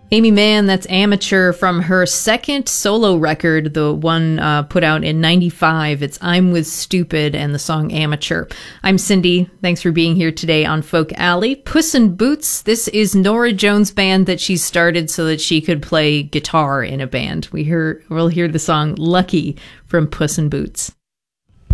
Amy Mann, that's Amateur from her second solo record, the one put out in 95. It's I'm With Stupid and the song Amateur. I'm Cindy. Thanks for being here today on Folk Alley. Puss in Boots, this is Norah Jones' band that she started so that she could play guitar in a band. We'll hear the song Lucky from Puss in Boots.